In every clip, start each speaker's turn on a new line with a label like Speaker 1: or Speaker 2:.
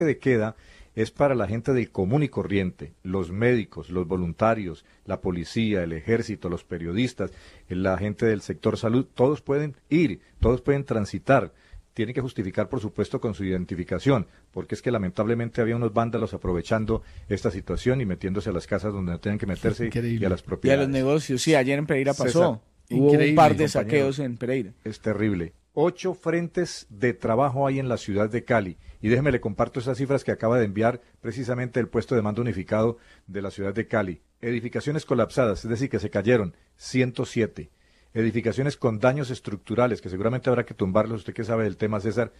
Speaker 1: de queda es para la gente del común y corriente, los médicos, los voluntarios, la policía, el ejército, los periodistas, la gente del sector salud, todos pueden ir, todos pueden transitar. Tienen que justificar, por supuesto, con su identificación, porque es que lamentablemente había unos vándalos aprovechando esta situación y metiéndose a las casas donde no tienen que meterse y a las
Speaker 2: Y a
Speaker 1: propiedades.
Speaker 2: los negocios, sí, ayer en Pereira pasó.
Speaker 1: César,
Speaker 2: Hubo
Speaker 1: increíble,
Speaker 2: un par de
Speaker 1: compañero.
Speaker 2: saqueos en Pereira.
Speaker 1: Es terrible. 8 frentes de trabajo hay en la ciudad de Cali. Y déjeme le comparto esas cifras que acaba de enviar precisamente el puesto de mando unificado de la ciudad de Cali. Edificaciones colapsadas, es decir, que se cayeron, 107. Edificaciones con daños estructurales, que seguramente habrá que tumbarlos, usted que sabe del tema, César,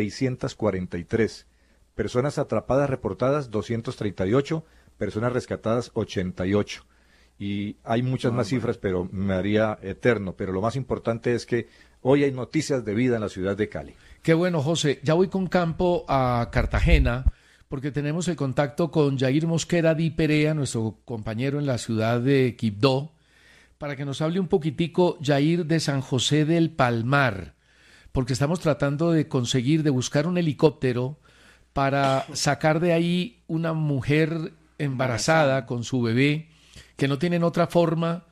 Speaker 1: 643. Personas atrapadas reportadas, 238. Personas rescatadas, 88. Y hay muchas más cifras, pero me haría eterno. Pero lo más importante es que hoy hay noticias de vida en la ciudad de Cali.
Speaker 3: Qué bueno, José. Ya voy con campo a Cartagena, porque tenemos el contacto con Jair Mosquera Di Perea, nuestro compañero en la ciudad de Quibdó, para que nos hable un poquitico, Jair, de San José del Palmar, porque estamos tratando de conseguir, de buscar un helicóptero para sacar de ahí una mujer embarazada con su bebé, que no tienen otra forma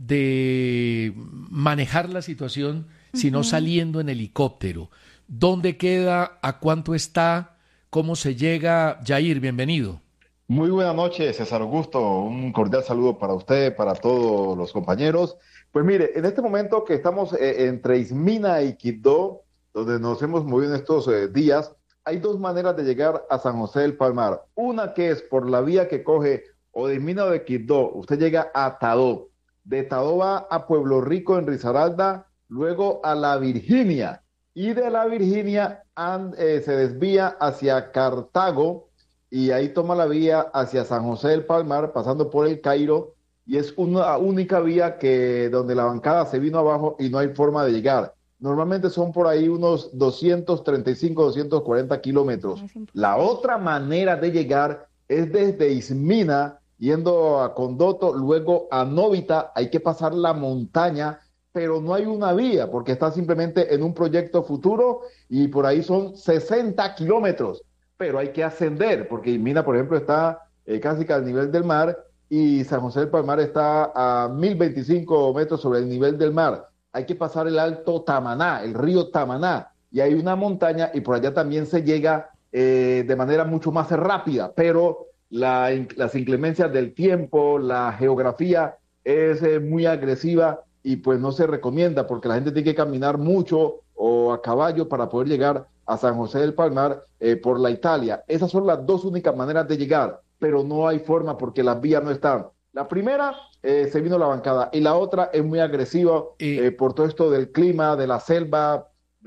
Speaker 3: de manejar la situación sino saliendo en helicóptero. ¿Dónde queda? ¿A cuánto está? ¿Cómo se llega? Jair, bienvenido.
Speaker 4: Muy buenas noches, César Augusto. Un cordial saludo para usted, para todos los compañeros. Pues mire, en este momento que estamos entre Ismina y Quibdó, donde nos hemos movido en estos días, hay dos maneras de llegar a San José del Palmar. Una que es por la vía que coge o de Ismina o de Quibdó. Usted llega a Tadó. De Tadó va a Pueblo Rico en Risaralda, luego a La Virginia. Y de La Virginia se desvía hacia Cartago, y ahí toma la vía hacia San José del Palmar, pasando por el Cairo, y es una única vía que donde la bancada se vino abajo y no hay forma de llegar. Normalmente son por ahí unos 235, 240 kilómetros. La otra manera de llegar es desde Ismina, yendo a Condoto, luego a Novita. Hay que pasar la montaña, pero no hay una vía, porque está simplemente en un proyecto futuro, y por ahí son 60 kilómetros. Pero hay que ascender, porque Mina, por ejemplo, está casi que al nivel del mar, y San José del Palmar está a 1025 metros sobre el nivel del mar. Hay que pasar el Alto Tamaná, el río Tamaná, y hay una montaña, y por allá también se llega de manera mucho más rápida, pero las inclemencias del tiempo, la geografía es muy agresiva, y pues no se recomienda, porque la gente tiene que caminar mucho o a caballo para poder llegar a San José del Palmar por la Italia. Esas son las dos únicas maneras de llegar, pero no hay forma porque las vías no están. La primera, se vino la bancada, y la otra es muy agresiva por todo esto del clima, de la selva,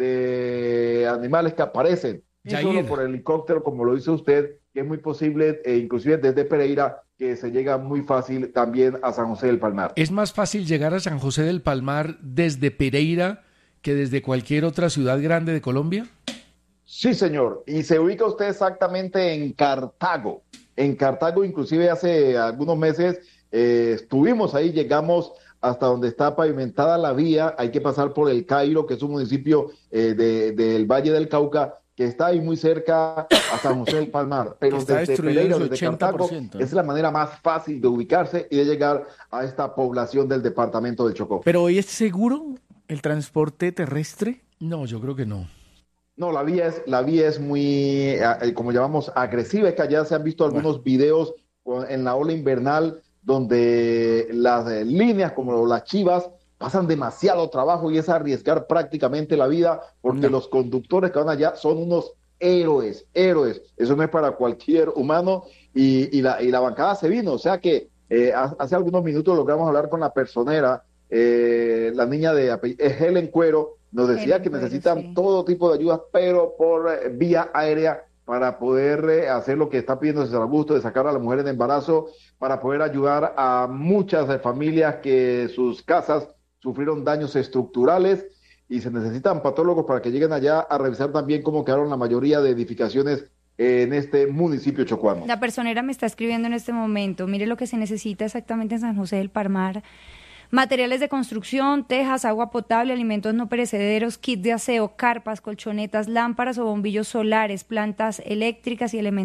Speaker 4: de animales que aparecen. Y solo por helicóptero, como lo dice usted, que es muy posible, inclusive desde Pereira, que se llega muy fácil también a San José del Palmar.
Speaker 3: ¿Es más fácil llegar a San José del Palmar desde Pereira que desde cualquier otra ciudad grande de Colombia?
Speaker 4: Sí, señor. Y se ubica usted exactamente en Cartago. En Cartago, inclusive hace algunos meses estuvimos ahí, llegamos hasta donde está pavimentada la vía. Hay que pasar por el Cairo, que es un municipio del Valle del Cauca, que está ahí muy cerca a San José del Palmar. Pero desde Pereira, desde Cartago, es la manera más fácil de ubicarse y de llegar a esta población del departamento del Chocó.
Speaker 2: ¿Pero hoy es seguro el transporte terrestre?
Speaker 3: No, yo creo que no.
Speaker 4: No, la vía es muy, como llamamos, agresiva. Es que allá se han visto algunos videos en la ola invernal donde las líneas como las chivas pasan demasiado trabajo, y es arriesgar prácticamente la vida, porque los conductores que van allá son unos héroes. Eso no es para cualquier humano, y la bancada se vino. O sea que hace algunos minutos logramos hablar con la personera, la niña es Helen Cuero. Nos decía que necesitan todo tipo de ayudas, pero por vía aérea, para poder hacer lo que está pidiendo César Augusto, de sacar a las mujeres de embarazo, para poder ayudar a muchas familias que sus casas sufrieron daños estructurales, y se necesitan patólogos para que lleguen allá a revisar también cómo quedaron la mayoría de edificaciones en este municipio chocuano.
Speaker 5: La personera me está escribiendo en este momento: mire lo que se necesita exactamente en San José del Palmar, materiales de construcción, tejas, agua potable, alimentos no perecederos, kit de aseo, carpas, colchonetas, lámparas o bombillos solares, plantas eléctricas y elementos